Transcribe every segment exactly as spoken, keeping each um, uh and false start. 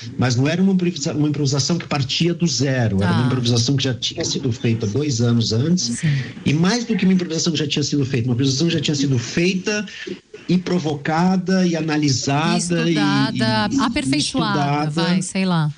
mas não era uma improvisação, uma improvisação que partia do zero, era ah. uma improvisação que já tinha sido feita dois anos antes, Sim. e mais do que uma improvisação que já tinha sido feita, uma improvisação que já tinha sido feita e provocada e analisada, e estudada, e, e, aperfeiçoada, e estudada. vai, sei lá.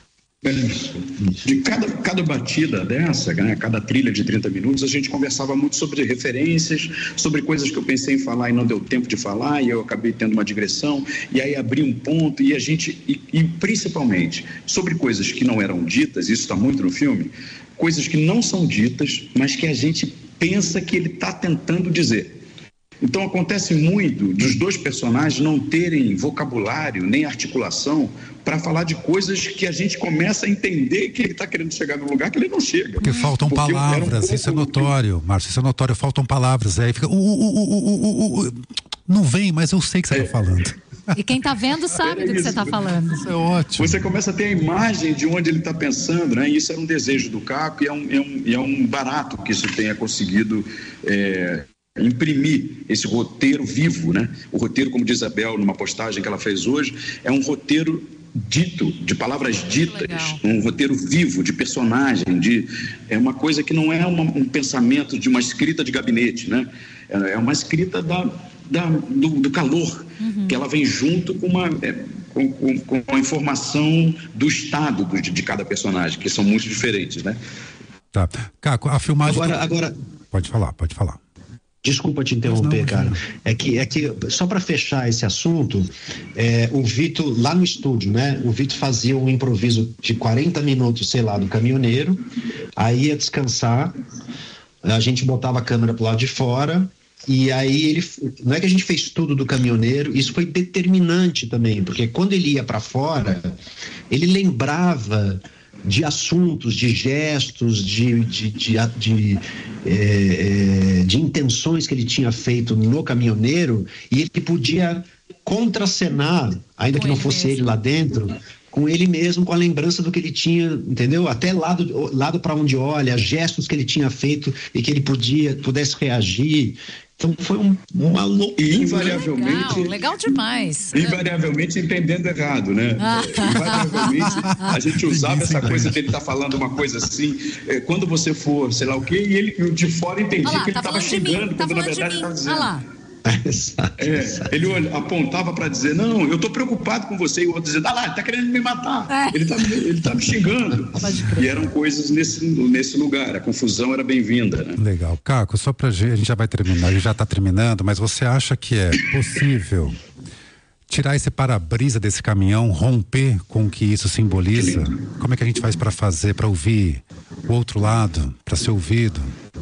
De cada, cada batida dessa, né, cada trilha de trinta minutos, a gente conversava muito sobre referências, sobre coisas que eu pensei em falar e não deu tempo de falar, e eu acabei tendo uma digressão, e aí abri um ponto, e a gente, e, e principalmente sobre coisas que não eram ditas, isso está muito no filme, coisas que não são ditas, mas que a gente pensa que ele está tentando dizer. Então acontece muito dos dois personagens não terem vocabulário nem articulação para falar de coisas que a gente começa a entender que ele está querendo chegar num lugar que ele não chega. Porque faltam Porque palavras, um pouco... isso é notório, Márcio, isso é notório, faltam palavras, aí fica, uh, uh, uh, uh, uh, uh, não vem, mas eu sei que você está é. falando. E quem está vendo sabe é do que você está falando. Isso é ótimo. Você começa a ter a imagem de onde ele está pensando, né? E isso era um desejo do Caco e é um, é um, é um barato que isso tenha conseguido... É... imprimir esse roteiro vivo, né? O roteiro, como diz a Bel numa postagem que ela fez hoje, é um roteiro dito, de palavras ditas, um roteiro vivo, de personagem, de, é uma coisa que não é uma, um pensamento de uma escrita de gabinete, né? É uma escrita da, da, do, do calor, uhum. que ela vem junto com uma... É, com, com, com a informação do estado do, de, de cada personagem, que são muito diferentes, né? Tá. Caco, a filmagem... Agora, agora... Pode falar, pode falar. Desculpa te interromper, não, cara. É que, é que só para fechar esse assunto, é, o Vitor, lá no estúdio, né? O Vitor fazia um improviso de quarenta minutos, sei lá, do caminhoneiro, aí ia descansar, a gente botava a câmera pro lado de fora, e aí ele, não é que a gente fez tudo do caminhoneiro, isso foi determinante também, porque quando ele ia para fora, ele lembrava de assuntos, de gestos, de, de, de, de, é, de intenções que ele tinha feito no caminhoneiro, e ele podia contracenar, ainda que não fosse ele lá dentro, com ele mesmo, com a lembrança do que ele tinha, entendeu? Até lado, lado para onde olha, gestos que ele tinha feito e que ele podia, pudesse reagir. Então foi um, uma loucura. E invariavelmente... Legal, legal demais. Invariavelmente entendendo errado, né? Invariavelmente a gente usava essa coisa de ele estar tá falando uma coisa assim, é, quando você for, sei lá o quê, e ele de fora entendia lá, que ele estava tá xingando, quando na verdade estava dizendo. Olha lá. Exato, é, exato. Ele olha, apontava para dizer, não, eu estou preocupado com você, e o outro dizendo, ah lá, ele está querendo me matar, é. ele está ele tá me xingando. E eram coisas nesse, nesse lugar, a confusão era bem-vinda, né? Legal. Caco, só pra gente, a gente já vai terminar, a gente já está terminando, mas você acha que é possível tirar esse para-brisa desse caminhão, romper com o que isso simboliza? Como é que a gente faz para fazer, para ouvir o outro lado, para ser ouvido?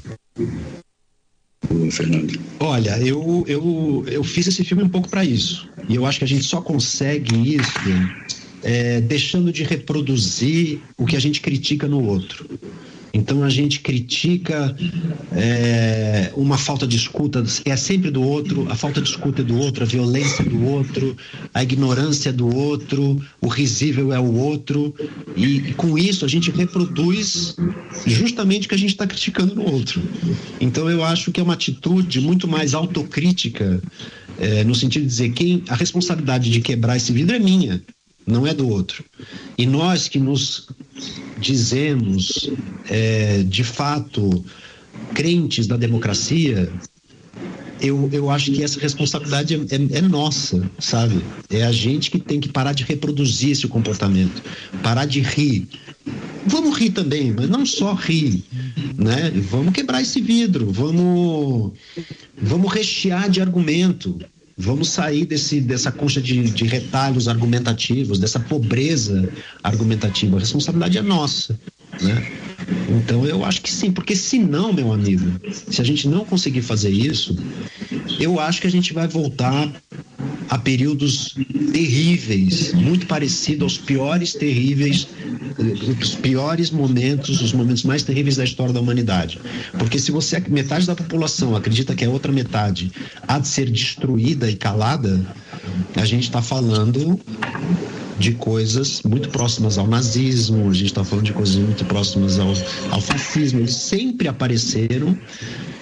Fernando. Olha, eu, eu, eu fiz esse filme um pouco para isso. E eu acho que a gente só consegue isso é, deixando de reproduzir o que a gente critica no outro. Então a gente critica é, uma falta de escuta, é sempre do outro, a falta de escuta é do outro, a violência é do outro, a ignorância é do outro, o risível é o outro, e, e com isso a gente reproduz justamente o que a gente está criticando no outro. Então eu acho que é uma atitude muito mais autocrítica, é, no sentido de dizer que a responsabilidade de quebrar esse vidro é minha, não é do outro. E nós que nos dizemos, é, de fato, crentes da democracia, eu, eu acho que essa responsabilidade é, é, é nossa, sabe? É a gente que tem que parar de reproduzir esse comportamento, parar de rir. Vamos rir também, mas não só rir, né? Vamos quebrar esse vidro, vamos, vamos rechear de argumento. Vamos sair desse, dessa concha de, de retalhos argumentativos, dessa pobreza argumentativa. A responsabilidade é nossa, né? Então eu acho que sim, porque senão, meu amigo, se a gente não conseguir fazer isso, eu acho que a gente vai voltar a períodos terríveis, muito parecido aos piores terríveis, os piores momentos, os momentos mais terríveis da história da humanidade. Porque se você, metade da população acredita que a outra metade há de ser destruída e calada, a gente está falando de coisas muito próximas ao nazismo, a gente está falando de coisas muito próximas ao, ao fascismo. Eles sempre apareceram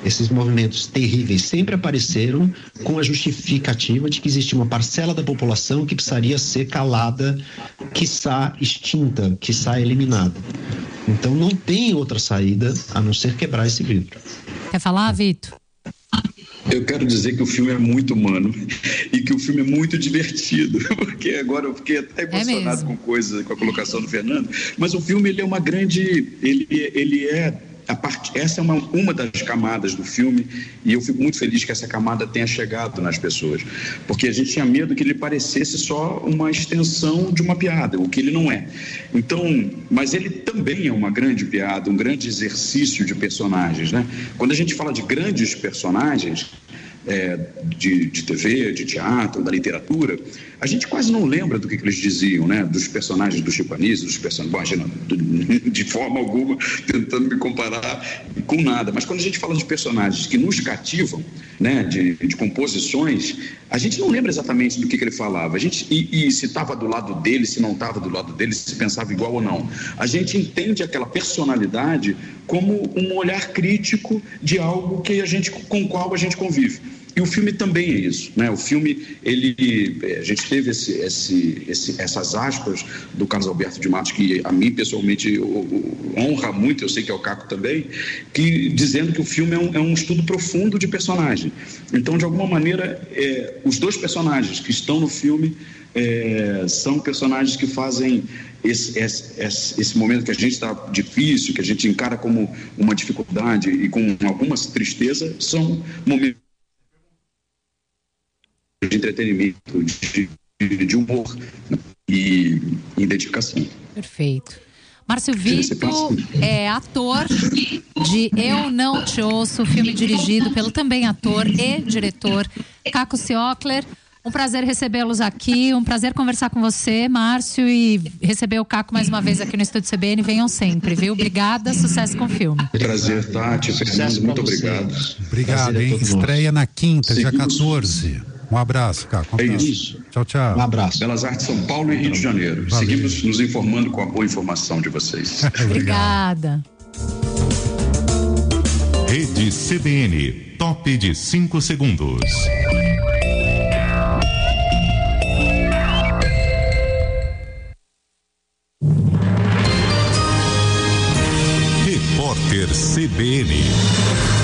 esses movimentos terríveis sempre apareceram com a justificativa de que existia uma parcela da população que precisaria ser calada, quiçá extinta, quiçá eliminada. Então não tem outra saída a não ser quebrar esse vidro. Quer falar, Vitor? Eu quero dizer que o filme é muito humano e que o filme é muito divertido, porque agora eu fiquei até emocionado é com coisa, com a colocação do Fernando, mas o filme ele é uma grande, ele, ele é a parte, essa é uma, uma das camadas do filme, e eu fico muito feliz que essa camada tenha chegado nas pessoas, porque a gente tinha medo que ele parecesse só uma extensão de uma piada, o que ele não é. Então, mas ele também é uma grande piada, um grande exercício de personagens, né? Quando a gente fala de grandes personagens, É, de, de T V, de teatro, da literatura, a gente quase não lembra do que, que eles diziam, né? Dos personagens do Chico Anísio, dos personagens, bom, de forma alguma tentando me comparar com nada, mas quando a gente fala de personagens que nos cativam, né? De, de composições, a gente não lembra exatamente do que, que ele falava, a gente, e, e se estava do lado dele, se não estava do lado dele, se pensava igual ou não. A gente entende aquela personalidade como um olhar crítico de algo que a gente, com o qual a gente convive. E o filme também é isso, né? O filme, ele, a gente teve esse, esse, esse, essas aspas do Carlos Alberto de Matos, que a mim pessoalmente honra muito, eu sei que é o Caco também, que, dizendo que o filme é um, é um estudo profundo de personagem. Então, de alguma maneira, é, os dois personagens que estão no filme é, são personagens que fazem esse, esse, esse, esse momento que a gente está difícil, que a gente encara como uma dificuldade e com alguma tristeza, são momentos de entretenimento, de, de humor e identificação. Perfeito. Márcio Vitor é ator de Eu Não Te Ouço, filme dirigido pelo também ator e diretor Caco Ciocler. Um prazer recebê-los aqui, um prazer conversar com você, Márcio, e receber o Caco mais uma vez aqui no Estúdio C B N. Venham sempre, viu? Obrigada, sucesso com o filme. Prazer, Tati, Fernando, muito obrigado. Obrigado, hein? Estreia na quinta, dia quatorze. Um abraço, Caco. Um é abraço. isso. Tchau, tchau. Um abraço. Belas Artes São Paulo e Rio de Janeiro. Valeu. Seguimos nos informando com a boa informação de vocês. Obrigada. Rede C B N, top de cinco segundos. Repórter C B N.